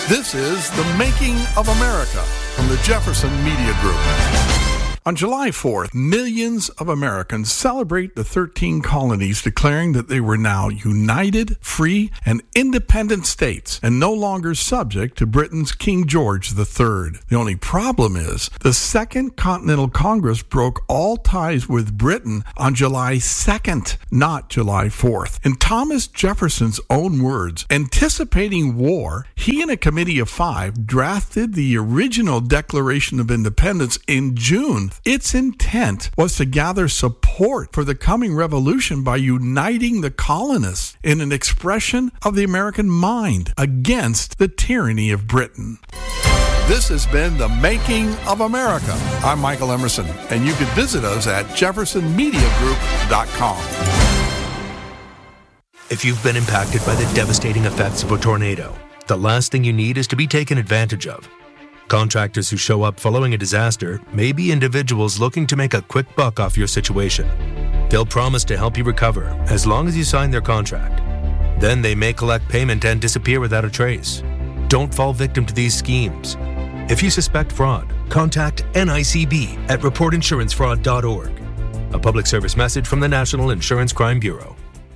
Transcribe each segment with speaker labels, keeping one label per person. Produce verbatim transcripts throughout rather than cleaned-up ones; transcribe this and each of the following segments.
Speaker 1: This is The Making of America from the Jefferson Media Group. On July fourth, millions of Americans celebrate the thirteen colonies declaring that they were now united, free, and independent states and no longer subject to Britain's King George the Third. The only problem is the Second Continental Congress broke all ties with Britain on July second, not July fourth. In Thomas Jefferson's own words, anticipating war, he and a committee of five drafted the original Declaration of Independence in June. Its intent was to gather support for the coming revolution by uniting the colonists in an expression of the American mind against the tyranny of Britain. This has been The Making of America. I'm Michael Emerson, and you can visit us at jefferson media group dot com.
Speaker 2: If you've been impacted by the devastating effects of a tornado, the last thing you need is to be taken advantage of. Contractors who show up following a disaster may be individuals looking to make a quick buck off your situation. They'll promise to help you recover as long as you sign their contract. Then they may collect payment and disappear without a trace. Don't fall victim to these schemes. If you suspect fraud, contact N I C B at report insurance fraud dot org. A public service message from the National Insurance Crime Bureau.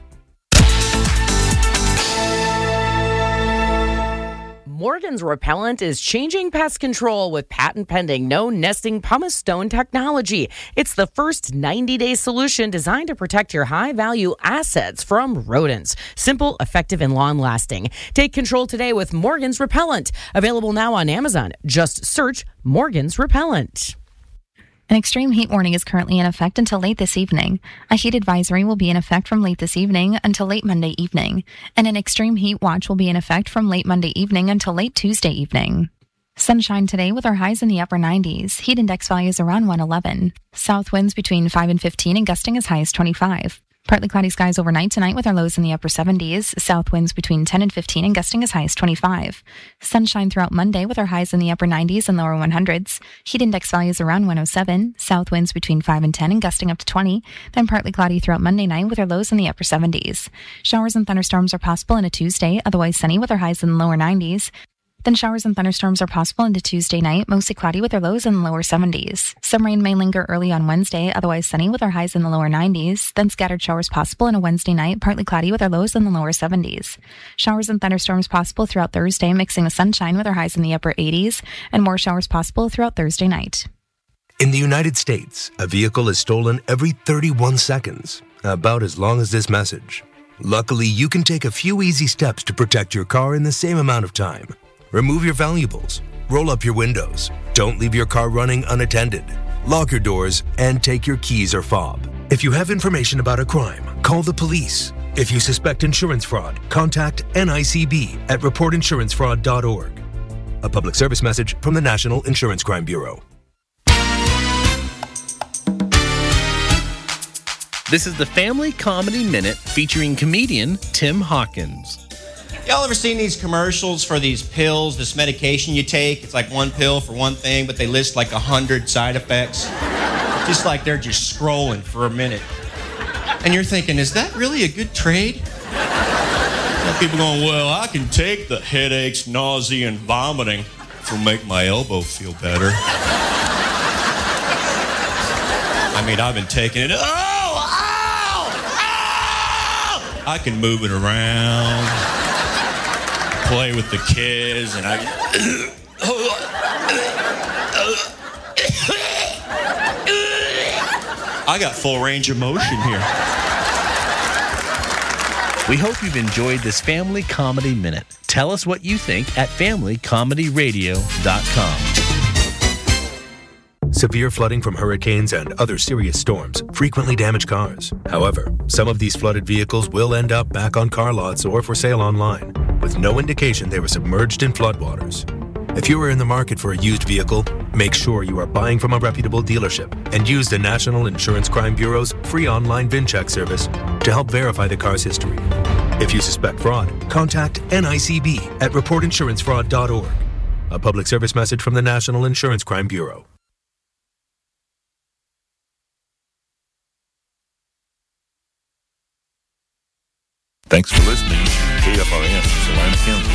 Speaker 3: Morgan's Repellent is changing pest control with patent-pending no-nesting pumice stone technology. It's the first ninety-day solution designed to protect your high-value assets from rodents. Simple, effective, and long-lasting. Take control today with Morgan's Repellent. Available now on Amazon. Just search Morgan's Repellent.
Speaker 4: An extreme heat warning is currently in effect until late this evening. A heat advisory will be in effect from late this evening until late Monday evening. And an extreme heat watch will be in effect from late Monday evening until late Tuesday evening. Sunshine today with our highs in the upper nineties. Heat index values around one eleven. South winds between five and fifteen and gusting as high as twenty-five. Partly cloudy skies overnight tonight with our lows in the upper seventies. South winds between ten and fifteen and gusting as high as twenty-five. Sunshine throughout Monday with our highs in the upper nineties and lower hundreds. Heat index values around one oh seven. South winds between five and ten and gusting up to twenty. Then partly cloudy throughout Monday night with our lows in the upper seventies. Showers and thunderstorms are possible into Tuesday, otherwise sunny with our highs in the lower nineties. Then showers and thunderstorms are possible into Tuesday night, mostly cloudy with our lows in the lower seventies. Some rain may linger early on Wednesday, otherwise sunny with our highs in the lower nineties. Then scattered showers possible on a Wednesday night, partly cloudy with our lows in the lower seventies. Showers and thunderstorms possible throughout Thursday, mixing with sunshine with our highs in the upper eighties, and more showers possible throughout Thursday night.
Speaker 2: In the United States, a vehicle is stolen every thirty-one seconds, about as long as this message. Luckily, you can take a few easy steps to protect your car in the same amount of time. Remove your valuables, roll up your windows, don't leave your car running unattended, lock your doors, and take your keys or fob. If you have information about a crime, call the police. If you suspect insurance fraud, contact N I C B at report insurance fraud dot org. A public service message from the National Insurance Crime Bureau.
Speaker 5: This is the Family Comedy Minute featuring comedian Tim Hawkins.
Speaker 6: Y'all ever seen these commercials for these pills, this medication you take? It's like one pill for one thing, but they list like a hundred side effects. Just like they're just scrolling for a minute. And you're thinking, is that really a good trade? And people going, well, I can take the headaches, nausea, and vomiting to make my elbow feel better. I mean, I've been taking it. Oh, ow, ow! I can move it around. Play with the kids, and I I got full range of motion here.
Speaker 5: We hope you've enjoyed this Family Comedy Minute. Tell us what you think at family comedy radio dot com.
Speaker 2: Severe flooding from hurricanes and other serious storms frequently damage cars. However, some of these flooded vehicles will end up back on car lots or for sale online, with no indication they were submerged in floodwaters. If you are in the market for a used vehicle, make sure you are buying from a reputable dealership and use the National Insurance Crime Bureau's free online VIN check service to help verify the car's history. If you suspect fraud, contact N I C B at report insurance fraud dot org. A public service message from the National Insurance Crime Bureau.
Speaker 7: Thanks for listening to K F R N, Salina, Kansas.